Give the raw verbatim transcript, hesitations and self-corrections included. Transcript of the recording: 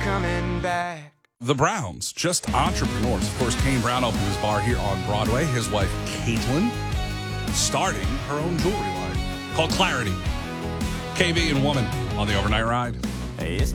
coming back. The Browns, just entrepreneurs. Of course, Kane Brown opened his bar here on Broadway. His wife, Caitlin, starting her own jewelry line called Clarity. K B and Woman on the Overnight Ride. Hey, it's